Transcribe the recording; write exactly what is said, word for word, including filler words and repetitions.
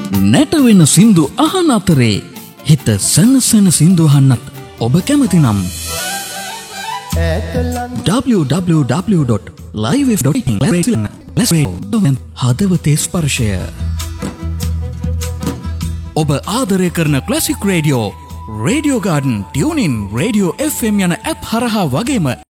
නැටවෙන සින්දු අහන අතරේ හිත සනසන සින්දු අහන්නත් ඔබ කැමති නම් double-u double-u double-u dot live f dot in හදවතේ ස්පර්ශය. ඔබ ආදරය කරන classic radio, radio garden, tuning, radio F M යන ඇප් හරහා වගේම